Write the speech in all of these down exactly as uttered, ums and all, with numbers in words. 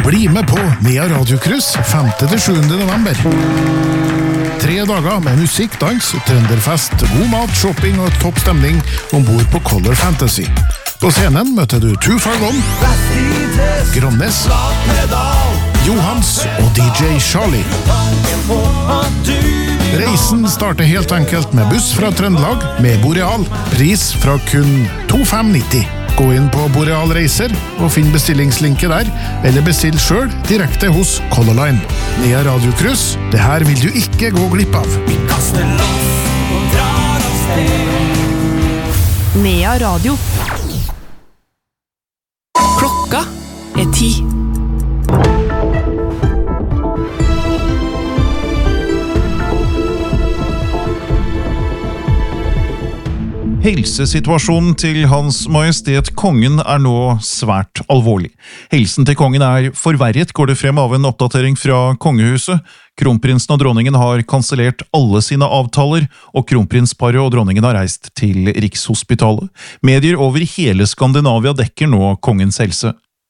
Bli med på Nea Radiokryss femte til sjuende november. Tre dager med musikk, dans, trønderfest, god mat, shopping og topp stemning ombord på Color Fantasy. På scenen møter du Too Far Gone, Gronnes, Johans og D J Charlie. Reisen starter helt enkelt med buss fra Trøndelag med Boreal. Pris fra kun to fem nitti. Gå inn på Boreal Reiser og finn bestillingslinket der, eller bestill selv direkte hos Color Line. Nea Radiokryss, det her vil du ikke gå glipp av. Vi kaster loss og drar av sted. Nea Radio. Klokka er ti. Helsesituasjonen til Hans Majestet Kongen er nå svært alvorlig. Helsen til kongen er forverret, går det frem av en oppdatering fra kongehuset. Kronprinsen og dronningen har kansellert alle sine avtaler, og kronprinsparet og dronningen har reist til Rikshospitalet. Medier over hele Skandinavia dekker nå kongens helse.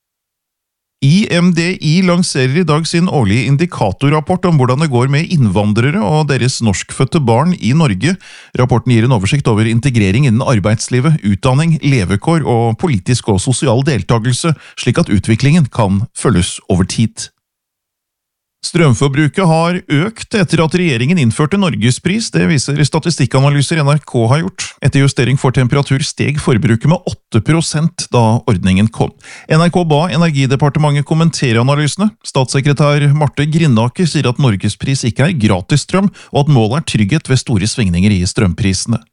I M D I lanserer i dag sin årlige indikatorrapport om hvordan det går med innvandrere og deres norskfødte barn i Norge. Rapporten gir en oversikt over integrering innen arbeidslivet, utdanning, levekår og politisk og sosial deltagelse, slik at utviklingen kan følges over tid. Strømforbruket har økt etter at regjeringen innførte Norgespris, det viser statistikkanalyser N R K har gjort. Etter justering for temperatur steg forbruket med åtte prosent da ordningen kom. N R K ba Energidepartementet kommentere analysene. Statssekretær Marte Grindaker sier at Norgespris ikke er gratis strøm, og at målet er trygghet ved store svingninger i strømprisene.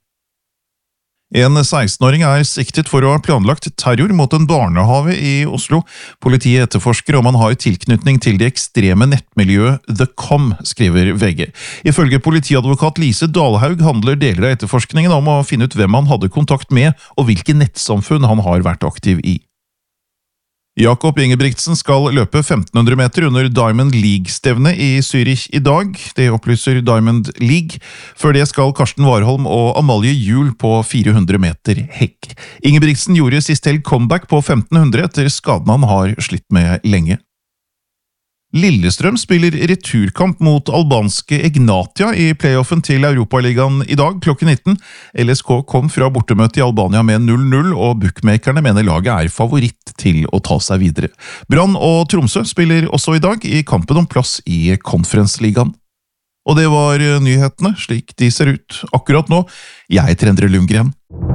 En seksten-åring er siktet for å ha planlagt terror mot en barnehave i Oslo. Politiet etterforsker om han har tilknytning til det ekstreme nettmiljøet The Com, skriver V G. Ifølge politiadvokat Lise Dalhaug handler deler av etterforskningen om å finne ut hvem han hadde kontakt med, og hvilke nettsamfunn han har vært aktiv i. Jakob Ingebrigtsen skal løpe femten hundre meter under Diamond League-stevne i Zürich i dag. Det opplyser Diamond League. Før det skal Karsten Warholm og Amalie Juhl på fire hundre meter hekk. Ingebrigtsen gjorde sist helg comeback på femten hundre etter skaden han har slitt med lenge. Lillestrøm spiller returkamp mot albanske Egnatia i playoffen til Europaligaen i dag klokken nitten. L S K kom fra bortemøte i Albania med null null, og bookmakerne mener laget er favoritt til å ta seg videre. Brann og Tromsø spiller også i dag i kampen om plass i Konferensligaen. Og det var nyhetene, slik de ser ut akkurat nå. Jeg heter Endre Lundgren.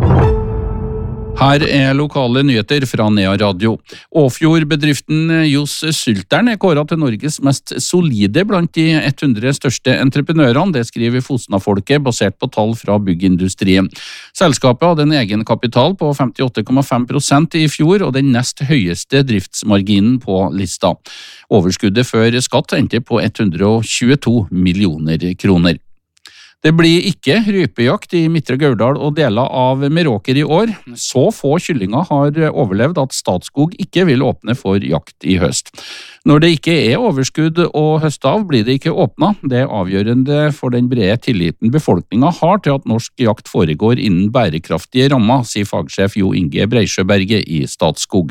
Her er lokale nyheter fra Nea Radio. Åfjord-bedriften Jos Sylteren er kåret til Norges mest solide blant de hundre største entreprenørene, det skriver Fosna-folket basert på tall fra byggindustrien. Selskapet hadde en egenkapital på femtiåtte komma fem prosent i fjor, og den nest høyeste driftsmarginen på lista. Overskuddet før skatt endte på hundre og tjueto millioner kroner. Det blir ikke rypejakt i Midtre Gauldal og deler av Meråker i år. Så få kyllinger har overlevd at Statskog ikke vil åpne for jakt i høst. Når det ikke er overskudd å høste av, blir det ikke åpnet. Det er avgjørende for den brede tilliten befolkningen har til at norsk jakt foregår innen bærekraftige rammer, sier fagsjef Jo Inge Breisjøberget i Statskog.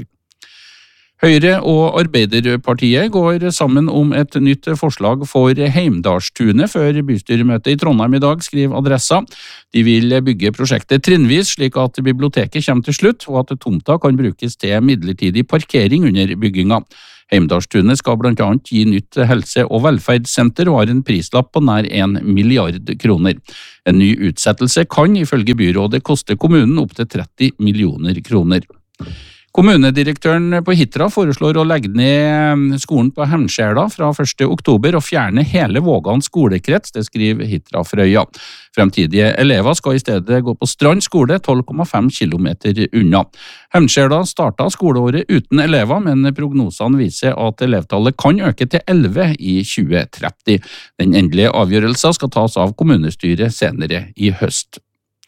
Høyre og Arbeiderpartiet går sammen om et nytt forslag for Heimdalstunet før bystyremøtet i Trondheim i dag, skriver Adressa. De vil bygge prosjektet trinnvis slik at biblioteket kommer til slutt, og at tomta kan brukes til midlertidig parkering under bygginga. Heimdalstunet skal blant annet gi nytt helse- og velferdssenter og har en prislapp på nær en milliard kroner. En ny utsettelse kan ifølge byrådet koste kommunen opp til tretti millioner kroner. Kommunedirektøren på Hitra foreslår å legge ned skolen på Hemskjela fra første oktober og fjerne hele Vågan skolekrets, det skriver Hitra Frøya. Fremtidige elever skal i stedet gå på Strand skole, tolv komma fem kilometer unna. Hemskjela startet skoleåret uten elever, men prognosene viser at elevtallet kan øke til elleve i tjue tretti. Den endelige avgjørelsen skal tas av kommunestyret senere i høst.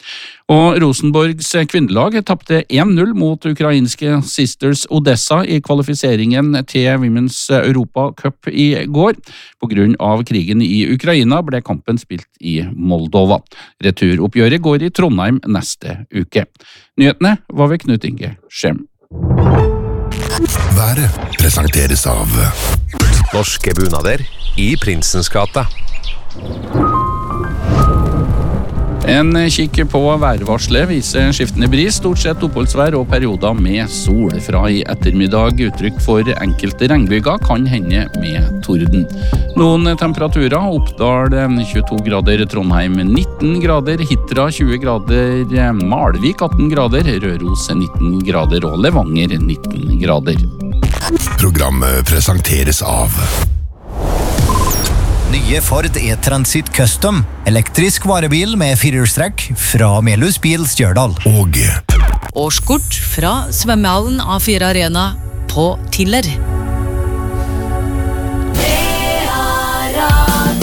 Og Rosenborgs kvinnelag tappte én null mot ukrainske Sisters Odessa i kvalifiseringen til Women's Europa Cup i går. På grunn av krigen i Ukraina ble kampen spilt i Moldova. Returoppgjøret går i Trondheim neste uke. Nyhetene var ved Knut Inge Skjem. Været presenteres av Norske bunader i Prinsens gate. En kikk på værvarselet viser skiftende bris, stort sett oppholdsvær og perioder med sol. Fra i ettermiddag uttrykk for enkelte regnbyger, kan hende med torden. Noen temperaturer: Oppdal tjueto grader, Trondheim nitten grader, Hitra tjue grader, Malvik atten grader, Røros nitten grader og Levanger nitten grader. Programmet presenteres av Nye Ford E-Transit Custom, elektrisk varebil med firehjulstrekk fra Melhus Bil Stjørdal. Og Årskort fra svømmehallen A fire Arena på Tiller.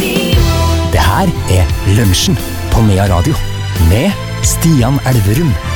Det her er Lunsjen på Nea Radio med Stian Elverum.